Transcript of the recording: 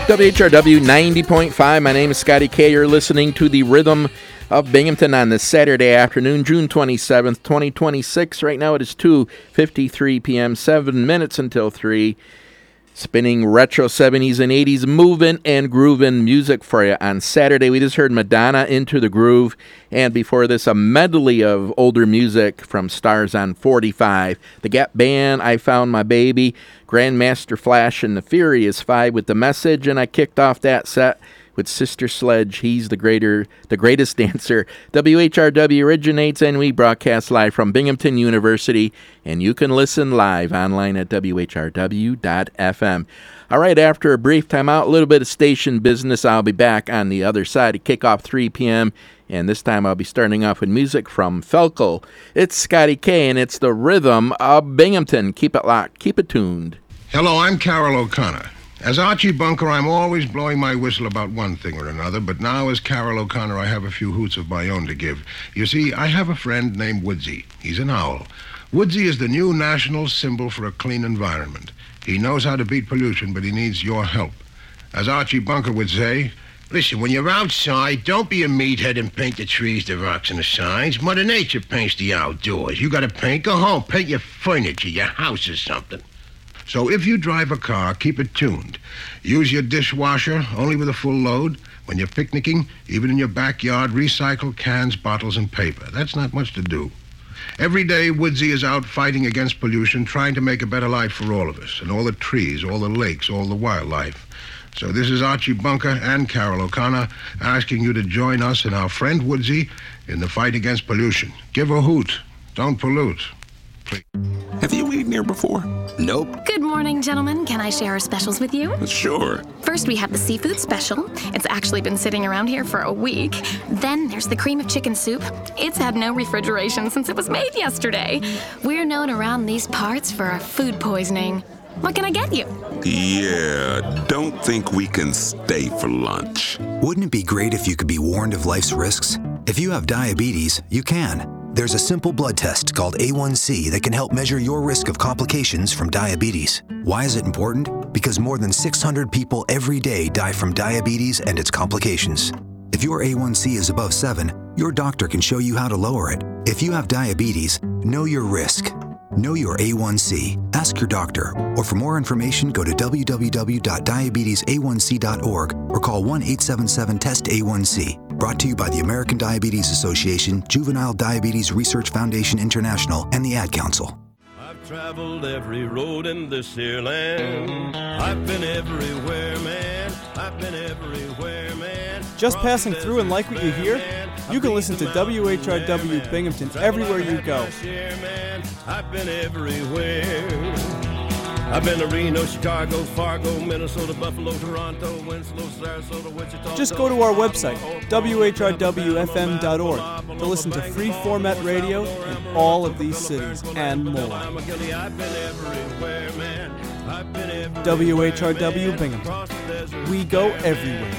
WHRW 90.5. My name is Scotty K. You're listening to the Rhythm of Binghamton on this Saturday afternoon, June 27th, 2026. Right now it is 2:53 p.m., 7 minutes until 3. Spinning retro 70s and 80s moving and grooving music for you on Saturday. We just heard Madonna, Into the Groove, and before this, a medley of older music from Stars on 45. The Gap Band, I Found My Baby, Grandmaster Flash, and the Furious Five with The Message, and I kicked off that set with Sister Sledge, He's the Greatest Dancer. WHRW originates, and we broadcast live from Binghamton University, and you can listen live online at WHRW.FM. All right, after a brief time out, a little bit of station business, I'll be back on the other side to kick off 3 p.m., and this time I'll be starting off with music from Felkel. It's Scotty K, and it's the Rhythm of Binghamton. Keep it locked, keep it tuned. Hello, I'm Carol O'Connor. As Archie Bunker, I'm always blowing my whistle about one thing or another, but now as Carol O'Connor, I have a few hoots of my own to give. You see, I have a friend named Woodsy. He's an owl. Woodsy is the new national symbol for a clean environment. He knows how to beat pollution, but he needs your help. As Archie Bunker would say, listen, when you're outside, don't be a meathead and paint the trees, the rocks, and the signs. Mother Nature paints the outdoors. You gotta paint, go home, paint your furniture, your house or something. So if you drive a car, keep it tuned. Use your dishwasher only with a full load. When you're picnicking, even in your backyard, recycle cans, bottles, and paper. That's not much to do. Every day, Woodsy is out fighting against pollution, trying to make a better life for all of us, and all the trees, all the lakes, all the wildlife. So this is Archie Bunker and Carol O'Connor asking you to join us and our friend Woodsy in the fight against pollution. Give a hoot. Don't pollute. Please. Have you eaten here before? Nope. Good morning, gentlemen. Can I share our specials with you? Sure. First, we have the seafood special. It's actually been sitting around here for a week. Then there's the cream of chicken soup. It's had no refrigeration since it was made yesterday. We're known around these parts for our food poisoning. What can I get you? Yeah, don't think we can stay for lunch. Wouldn't it be great if you could be warned of life's risks? If you have diabetes, you can. There's a simple blood test called A1C that can help measure your risk of complications from diabetes. Why is it important? Because more than 600 people every day die from diabetes and its complications. If your A1C is above 7, your doctor can show you how to lower it. If you have diabetes, know your risk. Know your A1C. Ask your doctor. Or for more information, go to www.diabetesa1c.org or call 1-877-TEST-A1C. Brought to you by the American Diabetes Association, Juvenile Diabetes Research Foundation International, and the Ad Council. I've traveled every road in this here land. I've been everywhere, man. I've been everywhere, man. Just passing through and like what you hear? You can listen to WHRW Binghamton everywhere you go. I've been everywhere. I've been to Reno, Chicago, Fargo, Minnesota, Buffalo, Toronto, Winslow, Sarasota, Wichita. Just go to our website, WHRWFM.org, to listen to free format radio in all of these cities and more. WHRW Binghamton. We go everywhere.